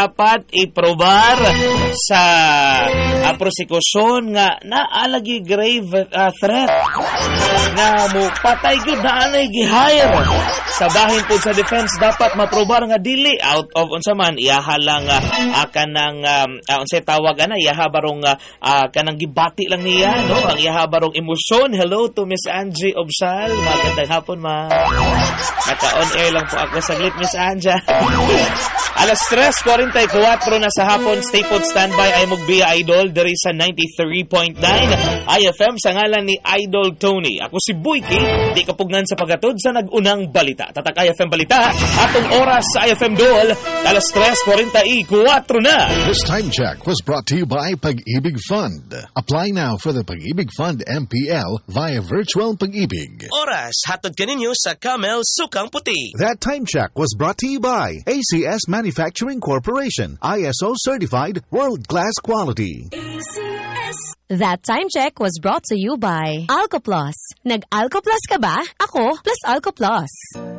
dapat iprobar sa prosekusyon nga naalagi grave threat na mo patay gyud na anay gihire. Sa bahin po sa defense dapat maprobar nga dili out of unsa man iyaha lang kanang unsay tawag ana iyaha barong kanang gibati lang niya no ang iyaha barong emosyon. Hello to Miss Angie Obsal, magandang hapon ma. Naka-on air lang po ako saglit Miss Anja. Alas 3:44 na sa hapon. Stay put standby ay Mugbiya Idol diri sa 93.9 IFM sa ngalan ni Idol Tony. Ako si Boyki, di kapugnan sa pagatod sa nagunang balita. Tatak IFM Balita, atong oras sa IFM Duel, alas 3:44 na. This time check was brought to you by Pag-ibig Fund. Apply now for the Pag-ibig Fund MPL via Virtual Pag-ibig. Oras, hatod kaninyo sa Camel Sukang Puti. That time check was brought to you by ACS Manufacturing Corporation, ISO certified world-class quality. ACS. That time check was brought to you by Alcoplus. Nag-Alcoplus ka ba? Ako plus Alcoplus.